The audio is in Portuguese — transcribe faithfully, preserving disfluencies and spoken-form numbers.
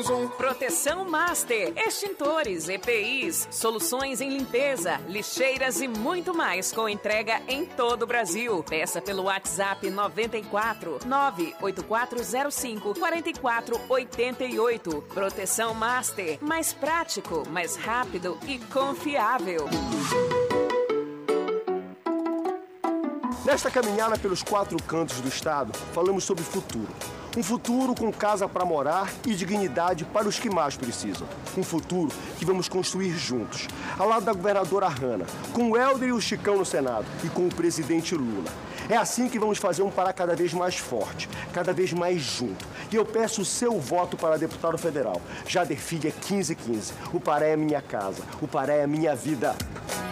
Samsung. Proteção Master, extintores, E P Is, soluções em limpeza, lixeiras e muito mais com entrega em todo o Brasil. Peça pelo WhatsApp noventa e quatro, nove oito quatro zero cinco, quatro quatro oito oito. Proteção Master, mais prático, mais rápido e confiável. Nesta caminhada pelos quatro cantos do estado, falamos sobre futuro. Um futuro com casa para morar e dignidade para os que mais precisam. Um futuro que vamos construir juntos, ao lado da governadora Hanna, com o Helder e o Chicão no Senado e com o presidente Lula. É assim que vamos fazer um Pará cada vez mais forte, cada vez mais junto. E eu peço o seu voto para deputado federal. Jader Filho é quinze quinze. O Pará é minha casa. O Pará é minha vida.